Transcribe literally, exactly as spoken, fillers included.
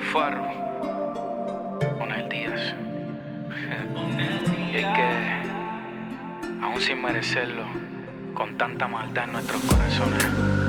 Faro con el Díaz. Y es que, aún sin merecerlo, con tanta maldad en nuestros corazones,